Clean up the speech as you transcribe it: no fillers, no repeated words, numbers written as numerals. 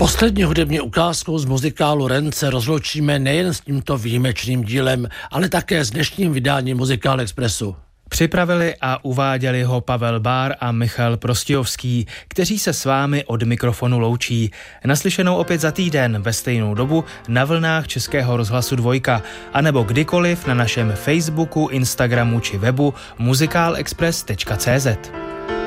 Poslední hudební ukázkou z muzikálu Rent se rozloučíme nejen s tímto výjimečným dílem, ale také s dnešním vydáním Muzikál Expressu. Připravili a uváděli ho Pavel Bár a Michal Prostějovský, kteří se s vámi od mikrofonu loučí. Naslyšenou opět za týden ve stejnou dobu na vlnách Českého rozhlasu 2, anebo kdykoliv na našem Facebooku, Instagramu či webu muzikálexpress.cz.